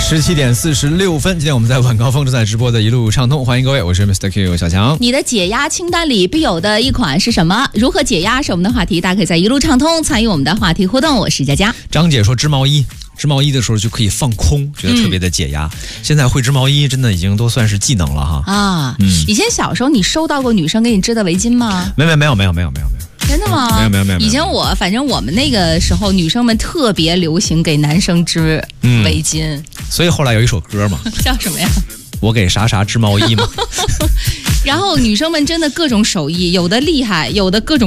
17:46，今天我们在晚高峰正在直播的一路畅通，欢迎各位，我是 Mr. Q 小强。 你的解压清单里必有的一款是什么？如何解压是我们的话题，大家可以在一路畅通参与我们的话题互动。我是佳佳。 张姐说织毛衣的时候就可以放空，觉得特别的解压。现在会织毛衣真的已经都算是技能了哈。 啊，以前小时候你收到过女生给你织的围巾吗？ 没有。 真的吗？ 没有。 以前反正我们那个时候，女生们特别流行给男生织围巾， 所以后来有一首歌嘛， 叫什么呀？ 我给啥织毛衣嘛。 然后女生们真的各种手艺，有的厉害，有的各种